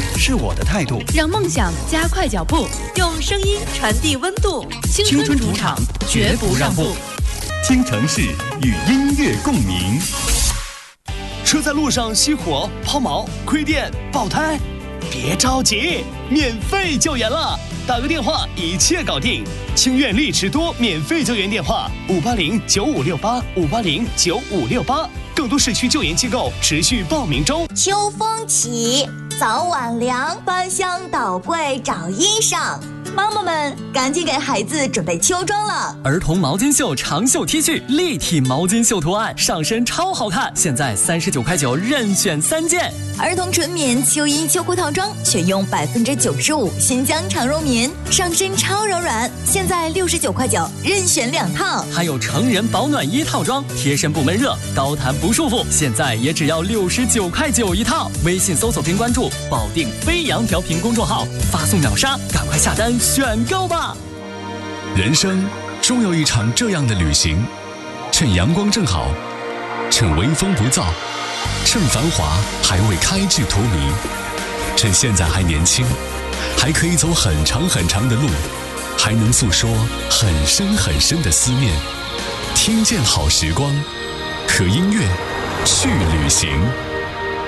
是我的态度， 让梦想加快脚步， 用声音传递温度。 青春主场，绝不让步。 听城市与音乐共鸣。 车在路上熄火、抛锚、亏电、爆胎，别着急，免费救援了！打个电话，一切搞定。清苑力驰多免费救援电话：5809568，5809568。更多市区救援机构持续报名中。 秋风起，早晚凉，翻箱倒柜找衣裳。妈妈们，赶紧给孩子准备秋装了！ 儿童毛巾袖长袖 T 恤，立体毛巾袖图案，上身超好看，现在39.9块任选3件。 儿童纯棉秋衣秋裤套装，选用95%新疆长绒棉，上身超柔软，现在69.9块任选2套。 还有成人保暖衣套装，贴身不闷热，高弹不束缚，现在也只要69.9块一套。微信搜索并关注保定飞扬调频公众号，发送秒杀，赶快下单选购吧！ 人生终有一场这样的旅行，趁阳光正好，趁微风不燥，趁繁华还未开至荼蘼，趁现在还年轻，还可以走很长很长的路，还能诉说很深很深的思念。听见好时光，和音乐去旅行。